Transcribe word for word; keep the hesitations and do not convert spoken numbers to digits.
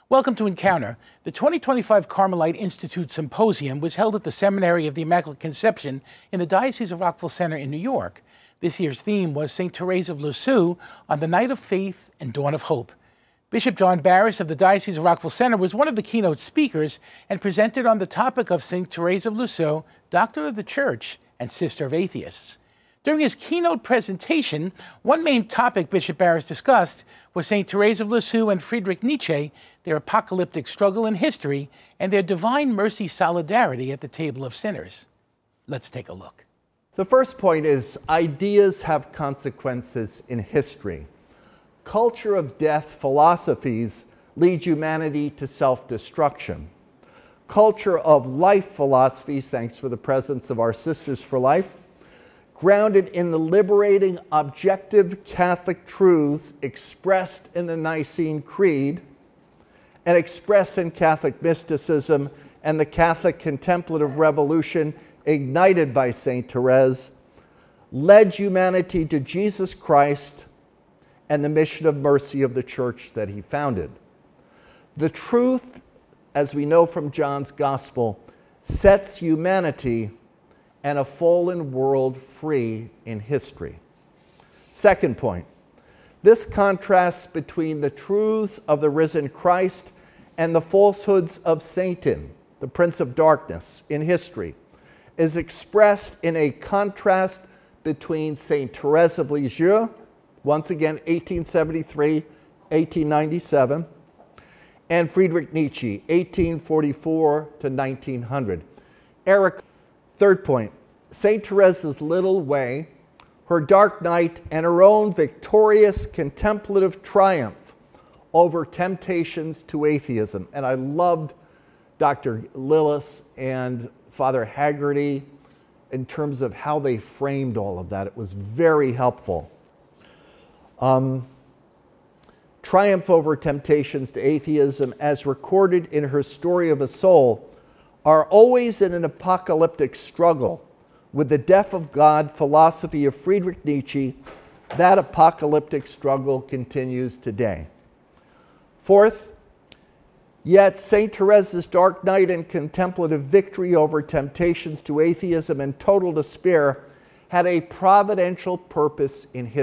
Welcome to Encounter. The twenty twenty-five Carmelite Institute Symposium was held at the Seminary of the Immaculate Conception in the Diocese of Rockville Centre in New York. This year's theme was Saint Therese of Lisieux on the Night of Faith and Dawn of Hope. Bishop John Barris of the Diocese of Rockville Centre was one of the keynote speakers and presented on the topic of Saint Therese of Lisieux, Doctor of the Church and Sister of Atheists. During his keynote presentation, one main topic Bishop Barris discussed was Saint Therese of Lisieux and Friedrich Nietzsche, their apocalyptic struggle in history, and their divine mercy solidarity at the table of sinners. Let's take a look. The first point is ideas have consequences in history. Culture of death philosophies lead humanity to self-destruction. Culture of life philosophies, thanks for the presence of our Sisters for Life, grounded in the liberating objective Catholic truths expressed in the Nicene Creed and expressed in Catholic mysticism and the Catholic contemplative revolution ignited by Saint Therese, led humanity to Jesus Christ and the mission of mercy of the Church that he founded. The truth, as we know from John's Gospel, sets humanity and a fallen world free in history. Second point, this contrasts between the truths of the risen Christ and the falsehoods of Satan, the prince of darkness, in history, is expressed in a contrast between Saint Therese of Lisieux, once again eighteen seventy-three, eighteen ninety-seven, and Friedrich Nietzsche, eighteen forty-four to nineteen hundred. Eric, third point, Saint Therese's little way, her dark night, and her own victorious contemplative triumph over temptations to atheism. And I loved Doctor Lillis and Father Haggerty in terms of how they framed all of that. It was very helpful. Um, triumph over temptations to atheism, as recorded in her Story of a Soul, are always in an apocalyptic struggle with the death of God philosophy of Friedrich Nietzsche. That apocalyptic struggle continues today. Fourth, yet Saint Therese's dark night and contemplative victory over temptations to atheism and total despair had a providential purpose in history.